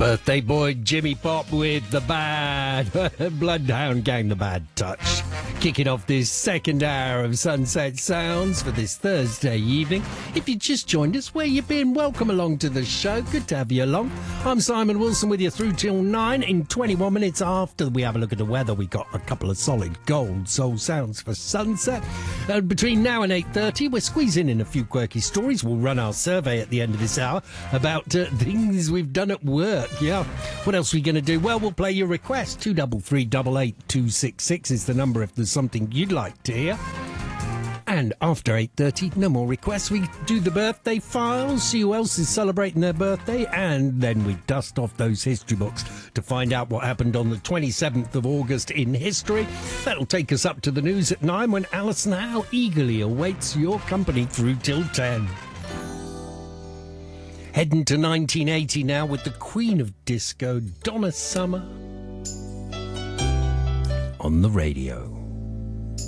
Birthday boy Jimmy Pop with the bad Bloodhound Gang, the bad touch. Kicking off this second hour of Sunset Sounds for this Thursday evening. If you just joined us, where you been? Welcome along to the show. Good to have you along. I'm Simon Wilson with you through till 9. In 21 minutes after we have a look at the weather, we got a couple of solid gold soul sounds for sunset. Between now and 8:30, we're squeezing in a few quirky stories. We'll run our survey at the end of this hour about things we've done at work. Yeah. What else are we going to do? Well, we'll play your request. 233 is the number if there's something you'd like to hear. And after 8:30, no more requests. We do the birthday files, see who else is celebrating their birthday, and then we dust off those history books to find out what happened on the 27th of August in history. That'll take us up to the news at 9 when Alison Howe eagerly awaits your company through till 10. Heading to 1980 now with the Queen of Disco, Donna Summer, on the radio.